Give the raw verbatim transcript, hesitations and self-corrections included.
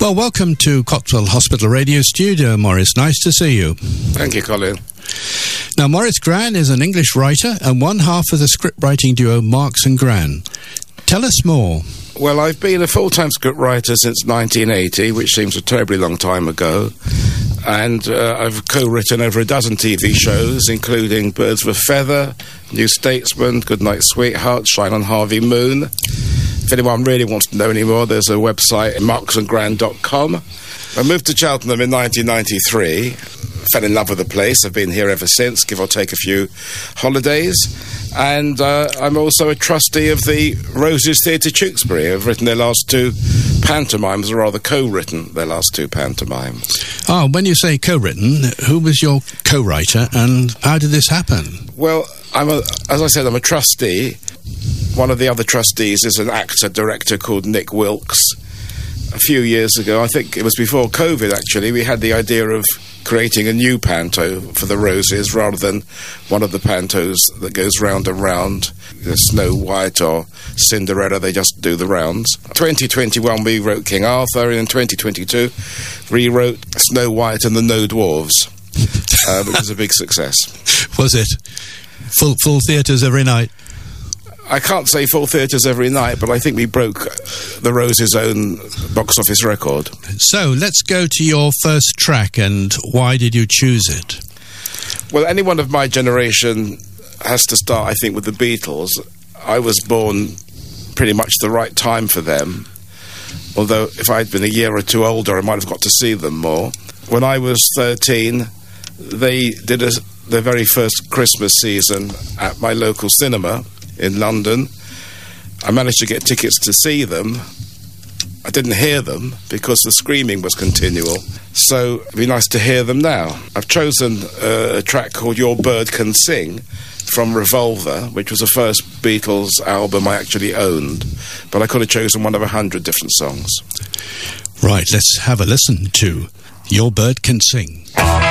Well, welcome to Cotswold Hospital Radio Studio, Maurice. Nice to see you. Thank you, Colin. Now, Maurice Gran is an English writer and one half of the script-writing duo Marks and Gran. Tell us more. Well, I've been a full-time script writer since nineteen eighty, which seems a terribly long time ago. And uh, I've co-written over a dozen T V shows, including Birds of a Feather, New Statesman, Goodnight Sweetheart, Shine on Harvey Moon. If anyone really wants to know any more, there's a website, marks and gran dot com. I moved to Cheltenham in nineteen ninety-three, fell in love with the place. I've been here ever since, give or take a few holidays. And uh, I'm also a trustee of the Roses Theatre Tewkesbury. I've written their last two pantomimes, or rather co-written their last two pantomimes. Oh, when you say co-written, who was your co-writer and how did this happen? Well, I'm a, as I said, I'm a trustee. One of the other trustees is an actor-director called Nick Wilkes. A few years ago, I think it was before COVID actually, we had the idea of creating a new panto for the Roses rather than one of the pantos that goes round and round. The Snow White or Cinderella, they just do the rounds. twenty twenty-one we wrote King Arthur, and in twenty twenty-two rewrote Snow White and the No Dwarves, uh, which was a big success. Was it? Full, full theatres every night? I can't say full theatres every night, but I think we broke the Roses' own box office record. So, let's go to your first track, and why did you choose it? Well, anyone of my generation has to start, I think, with the Beatles. I was born pretty much the right time for them, although if I'd been a year or two older, I might have got to see them more. When I was thirteen, they did a, their very first Christmas season at my local cinema in London. I managed to get tickets to see them. I didn't hear them because the screaming was continual, so it'd be nice to hear them now. I've chosen uh, a track called Your Bird Can Sing from Revolver, which was the first Beatles album I actually owned, but I could have chosen one of a hundred different songs. Right, let's have a listen to Your Bird Can Sing.